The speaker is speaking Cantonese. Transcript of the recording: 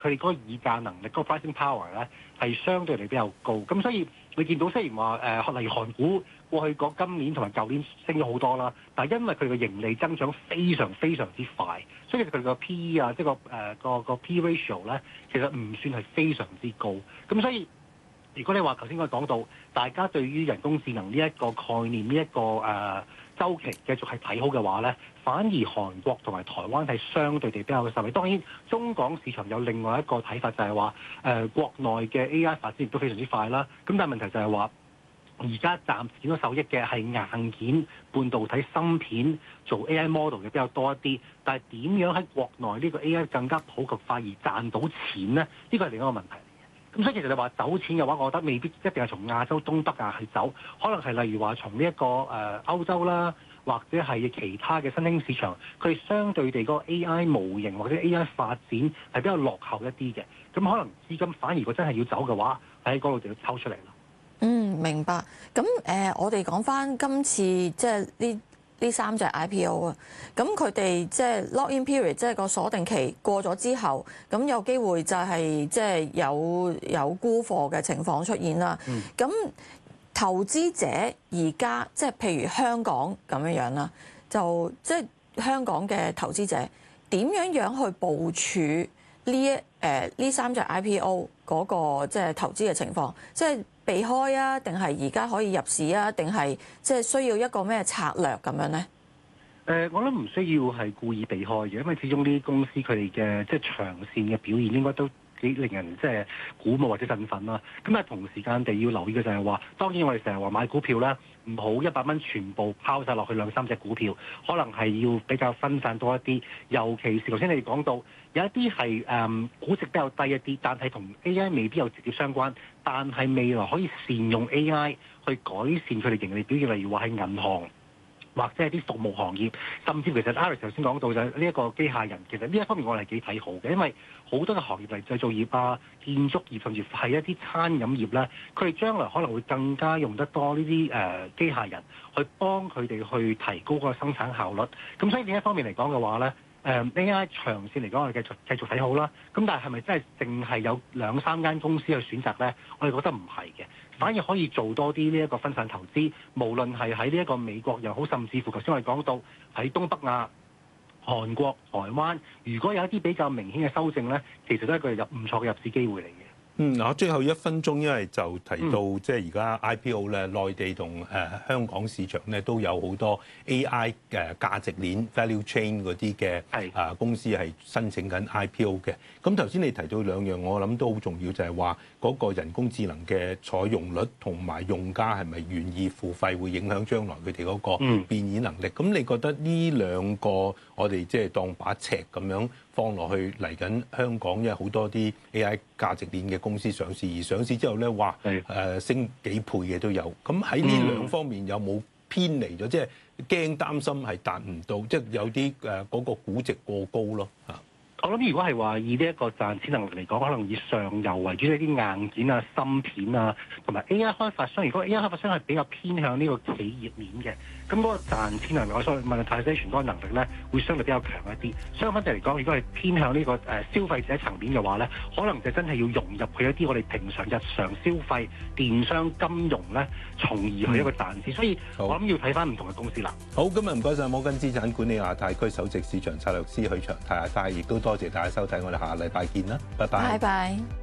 佢哋嗰個議價能力、嗰個 pricing power 咧係相對嚟比較高。咁所以你見到雖然話例如韓股過去今年同埋舊年升咗好多啦，但係因為佢嘅盈利增長非常非常之快，所以佢哋個 P/E 啊，即係個 P ratio 咧，其實唔算係非常之高。咁所以如果你話頭先我講到，大家對於人工智能呢一個概念、呢一個週期繼續係睇好嘅話咧，反而韓國同埋台灣係相對地比較受惠。當然，中港市場有另外一個睇法，就係話國內嘅 AI 發展亦都非常之快啦。咁但係問題就係話，而家暫時見到受益嘅係硬件、半導體、芯片做 AI model 嘅比較多一啲。但係點樣喺國內呢個 AI 更加普及化而賺到錢咧？呢個係另一個問題。咁所以其實你話走錢嘅話，我覺得未必一定係從亞洲東北亞去走，可能係例如話從呢一個歐洲啦，或者係其他嘅新興市場，佢哋相對地嗰個 AI 模型或者 AI 發展係比較落後一啲嘅。咁可能資金反而如果真係要走嘅話，喺嗰度就要抽出嚟啦。 明白。咁我哋講翻今次即係呢3隻 IPO 啊，咁佢哋即係 lock-in period， 即係個鎖定期過咗之後，咁有機會就係即係有沽貨嘅情況出現啦。咁投資者而家即係譬如香港咁樣啦，就即係香港嘅投資者點樣去部署呢3隻 IPO 嗰個即係投資嘅情況，即係避開啊，定係而家可以入市啊，定係即係需要一個咩策略咁樣咧？ 我諗唔需要係故意避開嘅，因為始終呢啲公司佢哋嘅即係長線嘅表現應該都幾令人即係鼓舞或者振奮啦。咁啊同時間地要留意嘅就係話，當然我哋成日話買股票啦，唔好100蚊全部拋晒落去2-3隻股票，可能係要比較分散多一啲。尤其是頭先你講到有一啲係估值比較低一啲，但係同 AI 未必有直接相關，但係未來可以善用 AI 去改善佢哋盈利表現，例如話係銀行，或者係啲服務行業，甚至其實 Alex 頭先講到就係呢一個機械人，其實呢一方面我係幾睇好嘅，因為好多嘅行業例如製造業啊、建築業，甚至係一啲餐飲業咧，佢哋將來可能會更加用得多呢啲機械人去幫佢哋去提高個生產效率。咁所以另一方面嚟講嘅話咧，AI 長線嚟講我哋繼續睇好啦。咁但係係咪真係淨係有2-3間公司去選擇咧？我哋覺得唔係嘅。反而可以做多啲呢一個分散投資，無論係喺呢一個美國又好，甚至乎頭先我哋講到喺東北亞、韓國、台灣，如果有一啲比較明顯嘅修正咧，其實都係一個唔錯嘅入市機會嚟嘅。 嗱，最後1分鐘，因為就提到即係而家 IPO 咧，內地同香港市場咧都有好多 AI 嘅價值鏈 value chain 嗰啲嘅公司係申請緊 IPO 嘅。咁頭先你提到2樣，我諗都好重要，就係話嗰個人工智能嘅採用率同埋用家係咪願意付費，會影響將來佢哋嗰個變現能力。咁你覺得呢2個我哋即係當把尺咁樣放落去嚟緊香港，因為好多啲 AI 價值鏈嘅公司上市，而上市之後咧，哇升幾倍嘅都有。咁喺呢2方面有冇偏離咗？即係驚擔心係達唔到，即係有啲嗰個估值過高咯嚇。 我諗如果係話以呢一個賺錢能力嚟講，可能以上游為主，一啲硬件啊、芯片啊，同埋 AI 開發商。如果 AI 開發商係比較偏向呢個企業面嘅，咁嗰個賺錢能力，我所謂 monetization 嗰個能力咧，會相對比較強一啲。相反地嚟講，如果係偏向呢個消費者層面嘅話咧，可能就真係要融入去一啲我哋平常日常消費、電商、金融咧，從而去一個賺錢。所以我諗要睇翻唔同嘅公司啦。 好，今日唔該晒摩根資產管理亞太區首席市場策略師許長泰，亦都多謝大家收睇，我哋下個禮拜見啦，拜拜。 拜拜。